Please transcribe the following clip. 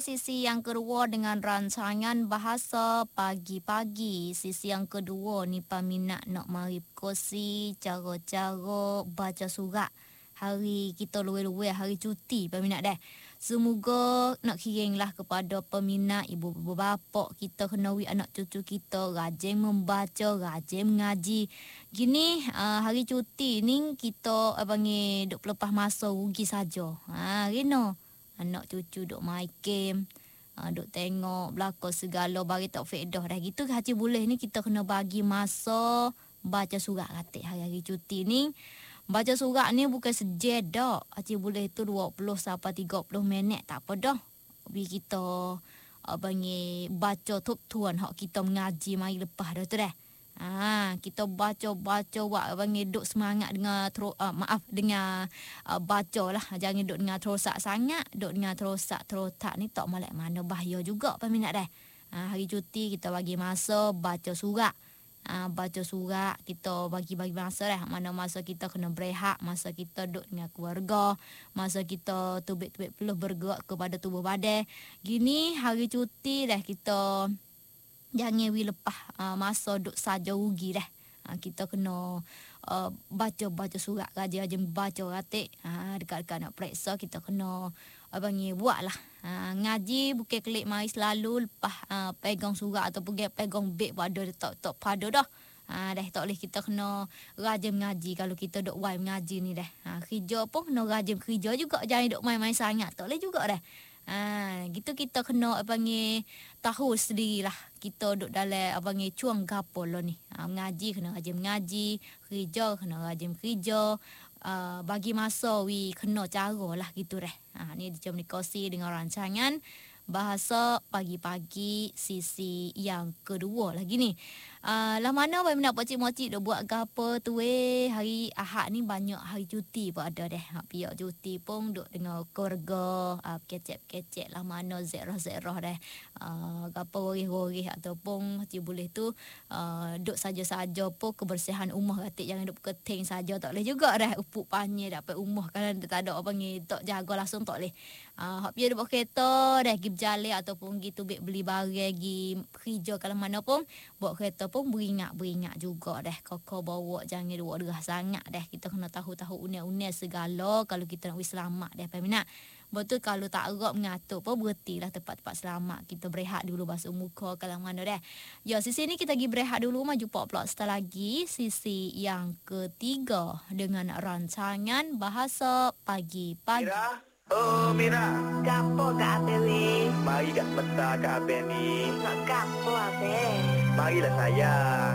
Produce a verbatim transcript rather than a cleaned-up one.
sisi yang kedua dengan rancangan bahasa pagi-pagi. Sisi yang kedua ni peminat nak mari berkongsi cara-cara baca surat. Hari kita luar-luar, hari cuti peminat dah. Semoga nak kirimlah kepada peminat ibu bapa kita, kenawi anak cucu kita rajin membaca, rajin mengaji. Gini uh, hari cuti ni kita uh, panggil duk pelepas masa rugi saja. Ha rino anak cucu duk main game, uh, duk tengok belakang segala bagi tak faedah dah. Gitu haji boleh ni kita kena bagi masa baca surat katik hari-hari cuti ni. Baca surat ni bukan sejam dak. Haji boleh tu dua puluh sampai tiga puluh minit tak apa dah. Bi kita uh, panggil baca tuan hak kita mengaji mari lepas dah tu dah. Ha, kita baca-baca wak panggil duk semangat dengan tero, uh, maaf dengan uh, baca lah. Jangan duk dengan terosak sangat, duk dengan terosak terotak ni tak malak mana bahaya juga peminat dah. Ha, hari cuti kita bagi masa baca surat. Ha, baca surat kita bagi-bagi masa dah. Mana masa kita kena berehat, masa kita duduk dengan keluarga, masa kita tubik-tubik perlu bergerak kepada tubuh badan. Gini hari cuti dah kita jangan wi lepas uh, masa duduk saja rugi dah. Ha, kita kena uh, baca-baca surat, rajin-rajin baca katik. Ha, dekat-dekat nak periksa kita kena abang ni buat lah. Ha, ngaji bukan klik mari selalu lepas uh, pegang surat ataupun pegang beg pada tak tak pada dah. Ha, dah tak boleh kita kena rajin mengaji kalau kita duk wai mengaji ni dah. Ha, kerja pun kena rajin kerja juga, jangan duk main-main sangat. Tak boleh juga dah. Ha, gitu kita kena abang ni tahu sendirilah kita duk dalam abang ni cuang gapo lo ni. Ha, mengaji kena rajin mengaji, kerja kena rajin kerja. Uh, bagi masa wi kena cara lah gitu dah. Ha, ni dia komunikasi dengan rancangan bahasa pagi-pagi sisi yang kedua lagi ni. Uh, lah mana bagi nak pocik-mocik dah buat gapo tu eh. Hari Ahad ni banyak hari cuti pun ada dah. Ha, pihak cuti pun duk dengan keluarga, uh, kecek-kecek lah mana zerah-zerah dah. Uh, gapo gorih-gorih ataupun cik boleh tu uh, duk saja-saja pun kebersihan rumah katik, jangan duk keting saja tak boleh juga dah. Upuk panjang dapat rumah kalau tak ada apa ni tak jaga langsung tak boleh. Ah, hak dia bawa kereta dah pergi berjalan ataupun pergi tubik beli barang, pergi kerja kalau mana pun bawa kereta pun beringat-beringat juga dah. Koko bawa jangan bawa derah sangat dah. Kita kena tahu-tahu unia-unia segala kalau kita nak wis selamat dah peminat. Betul kalau tak erap mengatur pun berhentilah tempat-tempat selamat. Kita berehat dulu basuh muka kalau mana dah. Ya, sisi ni kita pergi berehat dulu, maju jumpa pula setelah lagi sisi yang ketiga dengan rancangan bahasa pagi-pagi. Mira, oh Mira, Gapo gak abe we? mari kat sebentar kat Abang ni. Nak gapo abe? Marilah saya.